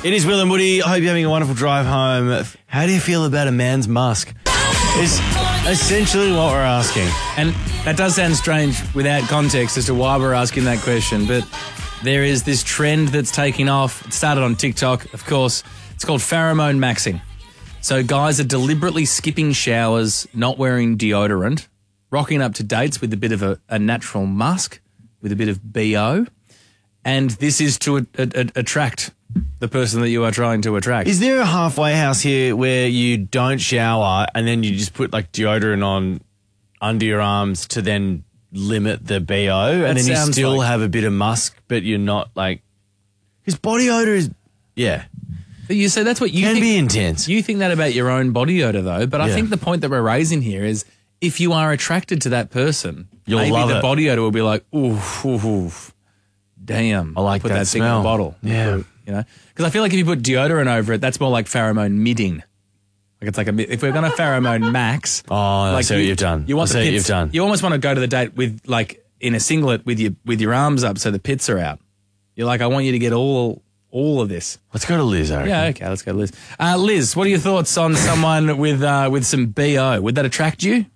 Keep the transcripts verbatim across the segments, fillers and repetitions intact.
It is Will and Woody. I hope you're having a wonderful drive home. How do you feel about a man's musk? Is essentially what we're asking. And that does sound strange without context as to why we're asking that question, but there is this trend that's taking off. It started on TikTok, of course. It's called pheromone maxing. So guys are deliberately skipping showers, not wearing deodorant, rocking up to dates with a bit of a, a natural musk, with a bit of B O, and this is to a, a, a, attract the person that you are trying to attract. Is there a halfway house here where you don't shower and then you just put like deodorant on under your arms to then limit the B O, and That then you sounds still like- have a bit of musk, but you're not like... His body odour is... Yeah. But you say that's what you Can think, be intense. You think that about your own body odor, though. But I Yeah. think the point that we're raising here is if you are attracted to that person, You'll maybe love the it. body odor will be like, oof, oof, oof. Damn. I like put that that, thing in smell. a bottle. Yeah. You know? Because I feel like if you put deodorant over it, that's more like pheromone midding. Like it's like a mi- if we're going to pheromone max. Oh, I like see what you- you've done. You want I the see what pits, you've done. You almost want to go to the date with like in a singlet with your with your arms up so the pits are out. You're like, I want you to get all all of this. Let's go to Liz, I reckon. Yeah, okay, let's go to Liz. Uh, Liz, what are your thoughts on someone with uh, with some B O? Would that attract you?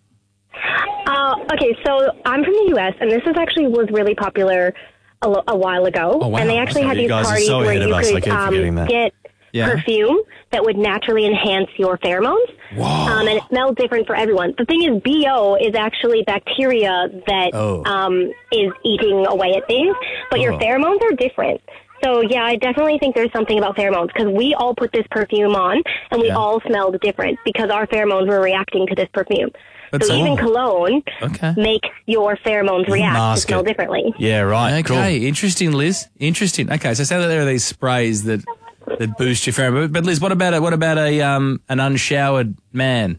Uh, okay, so I'm from the U S, and this is actually was really popular a, lo- a while ago. Oh, wow. And they actually had You these guys are parties so where ahead of you us, I could keep forgetting um, that. get Yeah. perfume that would naturally enhance your pheromones. Um, and it smelled different for everyone. The thing is, B O is actually bacteria that Oh. um, is eating away at things, but your Oh. pheromones are different. So, yeah, I definitely think there's something about pheromones because we all put this perfume on and we Yeah. all smelled different because our pheromones were reacting to this perfume. That's so all. even cologne Okay. make your pheromones react to mask smell it. differently. Yeah, right. Okay, Cool. interesting, Liz. Interesting. Okay, so it sounds like there are these sprays that that boost your pheromone. But Liz, what about a, what about a um an unshowered man?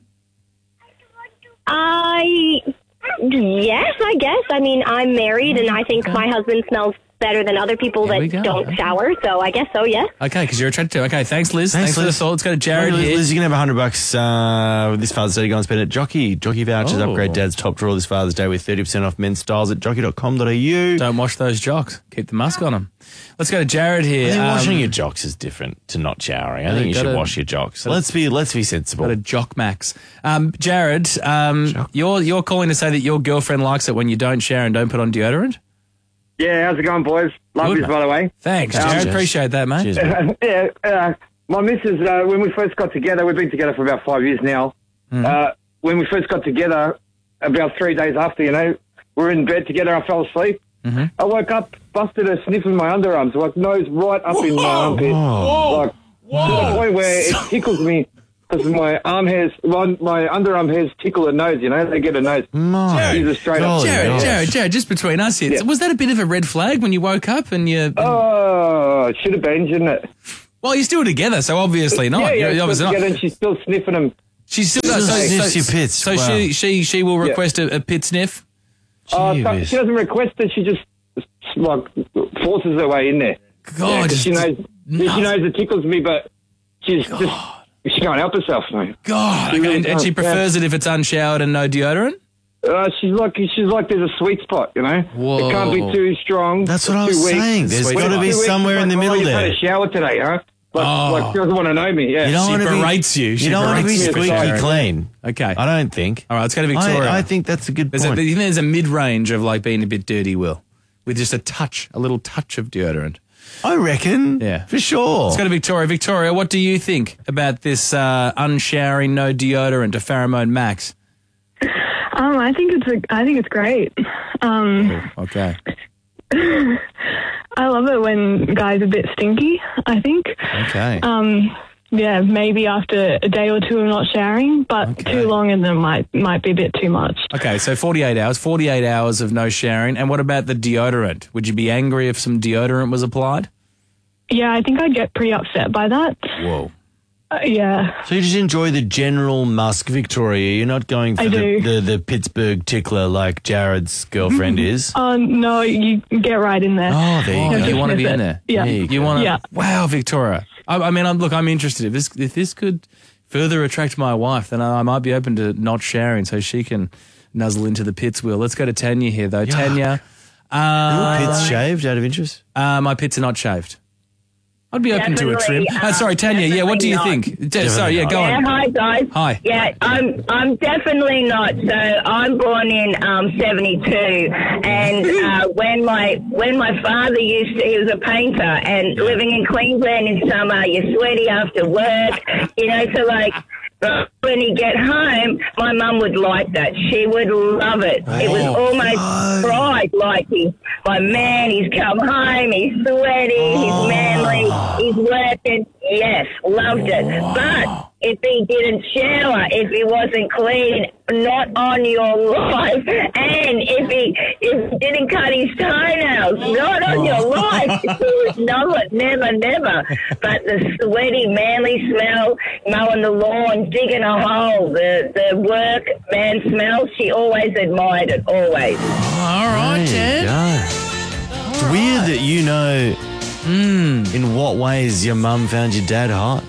I, yes, I guess. I mean, I'm married and I think my husband smells better than other people There we that go. don't Okay. shower. So I guess so, yes. Okay, because you're attracted to. Okay, thanks, Liz. Thanks, Thanks, for the Liz. thought. Let's go to Jared Liz, here. Liz, you can have a hundred bucks uh, this Father's Day to go and spend at Jockey. Jockey vouchers, Oh. upgrade Dad's top drawer this Father's Day with thirty percent off men's styles at jockey dot com dot a u. Don't wash those jocks. Keep the musk on them. Let's go to Jared I here. think Um, washing your jocks is different to not showering. I Yeah, think you you should gotta- wash your jocks. Let's be let's be sensible. Got a jock max. Um, Jared, um, Jock. you're you're calling to say that your girlfriend likes it when you don't shower and don't put on deodorant? Yeah, how's it going, boys? Love Good, this, mate. by the way. Thanks, Okay. Jared. Cheers. Appreciate that, mate. Cheers, mate. yeah, uh, my missus, uh, when we first got together, we've been together for about five years now. Uh, when we first got together, about three days after, you know, we were in bed together, I fell asleep. I woke up, busted a sniff in my underarms, like nose right up in my armpit. Like, to the point where it tickles me because my arm hairs, my, my underarm hairs tickle a nose, you know, they get a nose. My Jesus, straight up. golly Jared, gosh. Jared, Jared, just between us here, Yeah. was that a bit of a red flag when you woke up and you... Oh, it should have been, shouldn't it? Well, you're still together, so obviously not. Yeah, yeah, You're still obviously together not. and she's still sniffing them. She's still... Still so, sniffs so, your pits. So Wow. she, she, she will request a, a pit sniff? Uh, Gee so- whiz. she doesn't request it. She just like forces her way in there. God, Yeah, 'cause just- she knows nuts. she knows it tickles me, but she's just she can't help herself, mate. God, She okay, really and, and she can't, prefers it if it's unshowered and no deodorant? Uh, she's like she's like there's a sweet spot, you know. Whoa. It can't be too strong. That's or what I too was weak. saying. There's Sweet got to spot. be Too weak, somewhere it's in the like, middle oh, you've there. had a shower today, huh? Like, Oh. like she doesn't want to know me. Yeah. You don't She want to be berates you. She You don't want to be berates you, squeaky Jared. clean. Okay. I don't think. All right, let's go to Victoria. I, I think that's a good There's a, point. you think there's a mid-range of like being a bit dirty, Will, with just a touch, a little touch of deodorant. I reckon. Yeah. For sure. Let's go to Victoria. Victoria, what do you think about this uh, unshowering, no deodorant, a pheromone max? Um, I think it's a, I think it's great. Um, Okay. I love it when guys are a bit stinky. I think. Okay. Um, yeah, maybe after a day or two of not showering, but Okay. too long and then might might be a bit too much. Okay, so forty-eight hours, forty-eight hours of no showering. And what about the deodorant? Would you be angry if some deodorant was applied? Yeah, I think I'd get pretty upset by that. Whoa. Uh, yeah. So you just enjoy the general musk, Victoria. You're not going for I the, do. the, the Pittsburgh tickler like Jared's girlfriend is. Oh no, you get right in there. Oh, there you Oh, go. just you want to be sniff in it. there? Yeah. There you You want to? Yeah. Wow, Victoria. I, I mean, I'm, look, I'm interested. If this if this could further attract my wife, then I, I might be open to not showering so she can nuzzle into the pits. Will. Let's go to Tanya here, though. Yuck. Tanya, Are your uh, pits shaved out of interest? uh, my pits are not shaved. I'd be open to a trim. Definitely, Uh, sorry, Tanya. Yeah, what do you definitely think? D- sorry, yeah, go Yeah, on. hi guys. Hi. Yeah, I'm I'm definitely not. So I'm born in um, seventy-two, and uh, when my when my father used to, he was a painter, and living in Queensland in summer, you're sweaty after work, you know. So like. But when he get home, my mum would like that. She would love it. It was almost pride, like he, my man, he's come home, he's sweaty, he's manly, he's working. Yes, loved it. But if he didn't shower, if he wasn't clean, not on your life. And if he, if he didn't cut his toenails, not on your life. Never, never, never. But the sweaty, manly smell, mowing the lawn, digging a hole, the, the work man smell, she always admired it, always. All right, There you Ted. go. It's weird that you know in what ways your mum found your dad hot.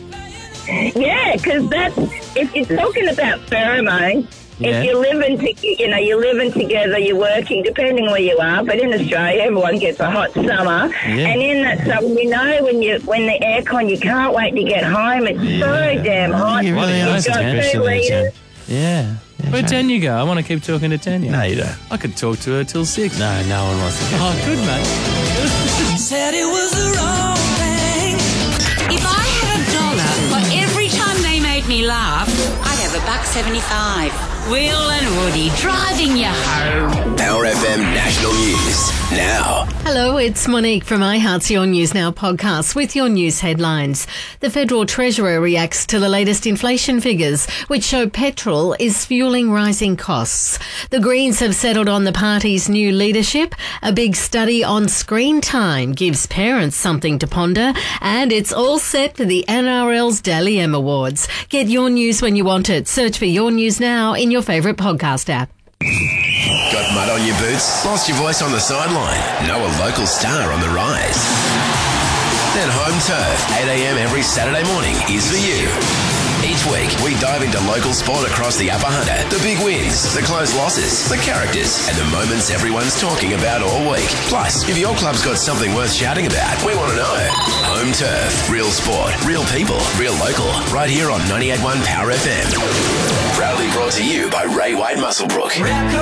Yeah, because that's, if you're talking about pheromones, Yeah. if you're living, to, you know, you're living together, you're working, depending where you are. But in Australia, everyone gets a hot summer, Yeah. and in that summer, you know, when you when the aircon, you can't wait to get home. It's so damn hot. You really You've asked got the question two there, Jen. litres. Yeah. yeah Where'd Shane. Tanya go? I want to keep talking to Tanya. No, you don't. I could talk to her till six. No, no one wants to get Oh, good, mate. Said it was the wrong thing. If I had a dollar for every time they made me laugh, I'd have a buck seventy-five. Will and Woody driving you home. Power F M National News now. Hello, it's Monique from iHeart's Your News Now podcast with your news headlines. The Federal Treasurer reacts to the latest inflation figures, which show petrol is fueling rising costs. The Greens have settled on the party's new leadership. A big study on screen time gives parents something to ponder, and it's all set for the N R L's Daily M Awards. Get your news when you want it. Search for Your News Now in your favourite podcast app. Got mud on your boots? Lost your voice on the sideline? Know a local star on the rise? Then Home Turf, eight a.m. every Saturday morning is for you. Each week, we dive into local sport across the Upper Hunter, the big wins, the close losses, the characters, and the moments everyone's talking about all week. Plus, if your club's got something worth shouting about, we want to know. Home Turf, real sport, real people, real local, right here on ninety-eight point one Power F M. Proudly brought to you by Ray White Musselbrook.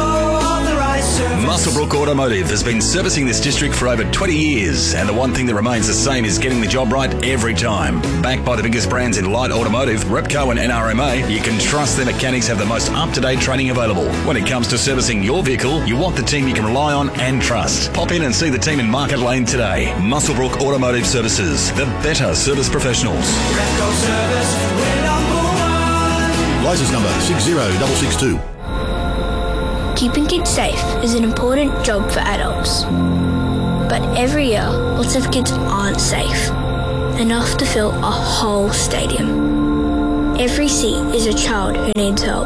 Musselbrook Automotive has been servicing this district for over twenty years, and the one thing that remains the same is getting the job right every time. Backed by the biggest brands in light automotive, Repco and N R M A, you can trust their mechanics have the most up-to-date training available. When it comes to servicing your vehicle, you want the team you can rely on and trust. Pop in and see the team in Market Lane today. Musselbrook Automotive Services, the better service professionals. License number six zero six six two. Keeping kids safe is an important job for adults. But every year, lots of kids aren't safe enough to fill a whole stadium. Every seat is a child who needs help.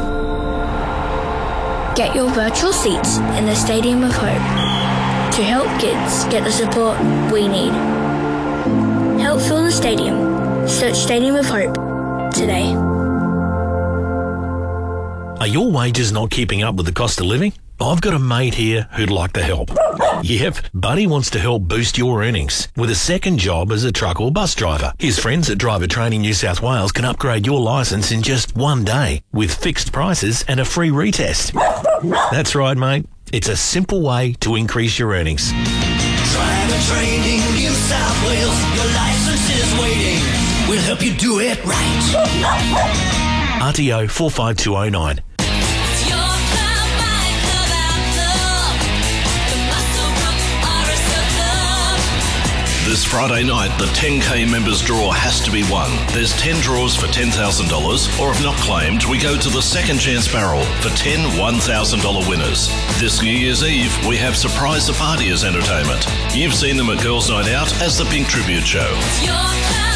Get your virtual seats in the Stadium of Hope to help kids get the support we need. Help fill the stadium. Search Stadium of Hope today. Are your wages not keeping up with the cost of living? I've got a mate here who'd like to help. Yep, Buddy wants to help boost your earnings with a second job as a truck or bus driver. His friends at Driver Training New South Wales can upgrade your licence in just one day with fixed prices and a free retest. That's right, mate. It's a simple way to increase your earnings. Driver Training New South Wales, your license is waiting. We'll help you do it right. R T O four five two oh nine. This Friday night, the ten K members draw has to be won. There's ten draws for ten thousand dollars, or if not claimed, we go to the second chance barrel for ten one thousand dollars winners. This New Year's Eve, we have Surprise the Party as entertainment. You've seen them at Girls' Night Out as the Pink Tribute Show.